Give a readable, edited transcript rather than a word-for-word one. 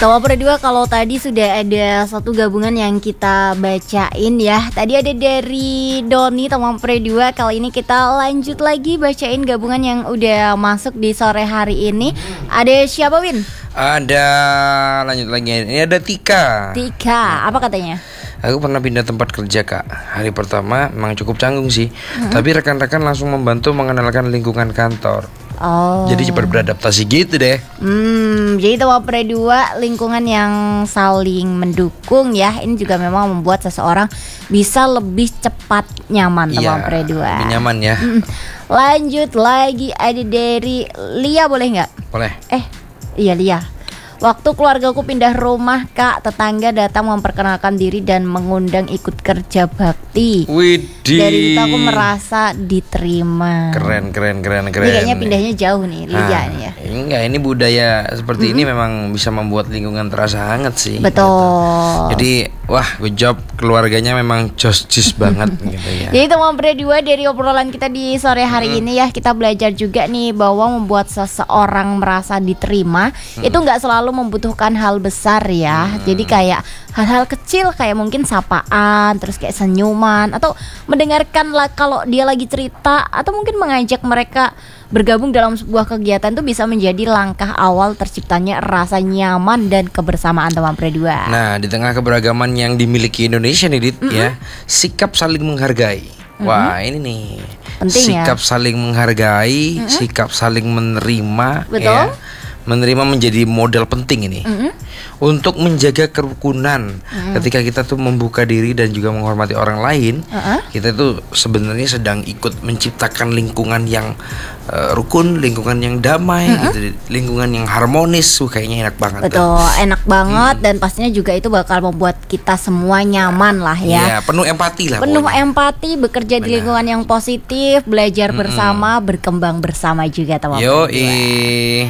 Tawa Perdua, kalau tadi sudah ada satu gabungan yang kita bacain ya. Tadi ada dari Doni Tawa Perdua. Kali ini kita lanjut lagi bacain gabungan yang udah masuk di sore hari ini. Ada siapa, Win? Ada, lanjut lagi. Ini ada Tika. Tika, apa katanya? Aku pernah pindah tempat kerja, Kak. Hari pertama memang cukup canggung sih. Tapi rekan-rekan langsung membantu mengenalkan lingkungan kantor. Oh. Jadi cepat beradaptasi gitu deh. Jadi Tawa Perdua, lingkungan yang saling mendukung ya. Ini juga memang membuat seseorang bisa lebih cepat nyaman. Tawa Perdua. Lebih nyaman ya. Lanjut lagi, ada dari Lia, boleh nggak? Boleh. Iya, Lia. Waktu keluargaku pindah rumah, Kak, tetangga datang memperkenalkan diri dan mengundang ikut kerja bakti. Widih. Dari itu aku merasa diterima. Keren. Ini kayaknya pindahnya jauh nih, Lia nih ya. Enggak, ini budaya seperti ini memang bisa membuat lingkungan terasa hangat sih. Betul. Gitu. Jadi, wah, good job, keluarganya memang jus banget gitu ya. Jadi teman berdua, dari obrolan kita di sore hari ini ya, kita belajar juga nih bahwa membuat seseorang merasa diterima itu nggak selalu membutuhkan hal besar ya. Jadi kayak hal-hal kecil kayak mungkin sapaan, terus kayak senyuman, atau mendengarkan lah kalau dia lagi cerita, atau mungkin mengajak mereka bergabung dalam sebuah kegiatan itu bisa menjadi langkah awal terciptanya rasa nyaman dan kebersamaan teman berdua. Nah, di tengah keberagaman yang dimiliki Indonesia nih, Dit, ya, sikap saling menghargai. Wah, ini nih. Penting sikap ya? saling menghargai, sikap saling menerima. Betul. Ya. Menerima menjadi modal penting ini untuk menjaga kerukunan. Ketika kita tuh membuka diri dan juga menghormati orang lain, kita tuh sebenarnya sedang ikut menciptakan lingkungan yang rukun, lingkungan yang damai, gitu, lingkungan yang harmonis. Kayaknya enak banget. Betul, enak banget, dan pastinya juga itu bakal membuat kita semua nyaman lah ya. Iya, penuh empati lah. Penuh pokoknya. empati, bekerja di lingkungan yang positif, belajar bersama, berkembang bersama juga teman. Yoi.